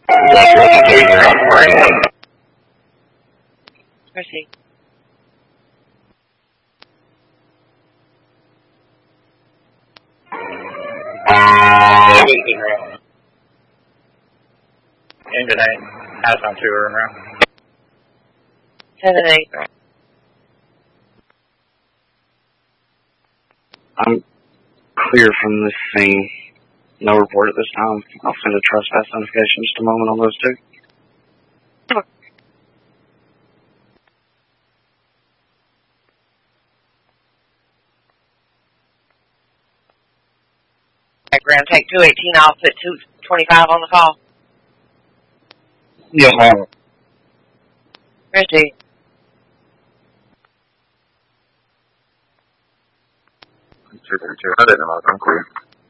Proceed. Engine 8, house on 2 around. 7-8. I'm clear from this scene. No report at this time. I'll send a trespass notification just a moment on those 2. Background, take 218 off, put 225 on the call. Yes, ma'am. Proceed. I didn't know. I'm clear.